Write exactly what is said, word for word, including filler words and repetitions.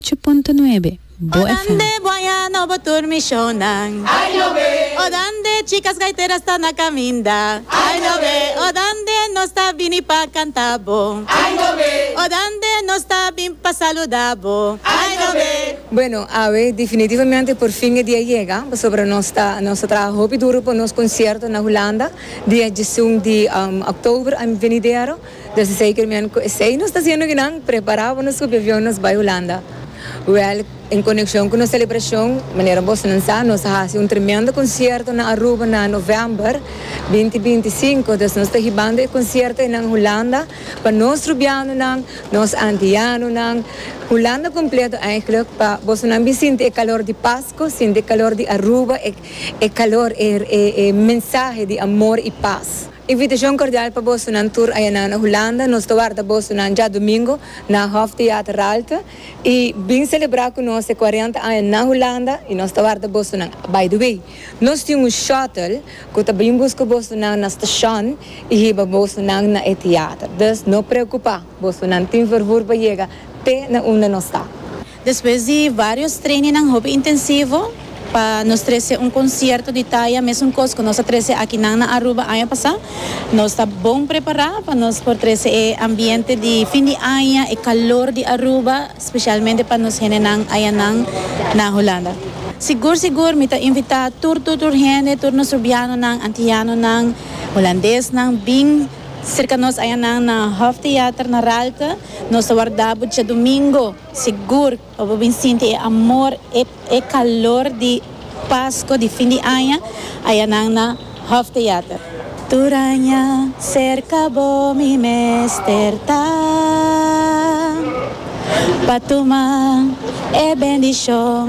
ocho punto nueve. Boa F M. Odande boyano botur mishonan. Ay no ve. Odande chicas gaiteras está na caminda. Ay no ve. Odande no está vini pa cantabo. Ay no ve. Odande no está bin pa saludabo. Ay no ve. Bueno, a ver, definitivamente por fin el día llega sobre nuestra, nuestro trabajo y duro por nuestro concierto en Holanda, dia veintiuno de um, octubre, en venidero. Entonces, zeker, sei, nós está sendo que não preparava nos aviões para Holanda. Well, em conexão com a celebração, maneira boa lançar, nós fazemos um tremendo concerto na Aruba na novembro vinte e vinte e cinco. Então, nós estamos ribando o concerto na Holanda para nós rubiano, nós antiano, Holanda completo eigenlijk para você não sentir o calor de Páscoa, sentir o calor de Aruba, o calor, o mensagem de amor e paz. Invitação cordial para você na tour aí na Holanda. Nós estamos para você na dia domingo na Hoftheater Alta e vim celebrar com nós quarenta anos na Holanda e nós estamos para você na. By the way, nós temos um shuttle que também busca você na na estação e riba você na na teatro. Então não preocupa, você não tem vergonha para chegar até na onde nós está. Depois de vários treinos ng hobby intensivo, para nós trazer um concerto de talla, mesmo coisa que nós trazer aqui na Aruba ano passado, nós está bom preparado para nós por trazer o ambiente de fim de ano, o calor de Aruba, especialmente para nós generar aí na Holanda. Seguro, seguro, me está invitar tur tur tur gente, tur nos rubiano nang, antiano nang, holandês nang, bing cerca nós aí na Hoftheater na Ralta, nós guardamos dia domingo, seguro, eu vou sentir amor e, e calor de Páscoa, de fim de ano, aí na Hoftheater. Turanya cerca bo mi mesterta, patuma e bendição.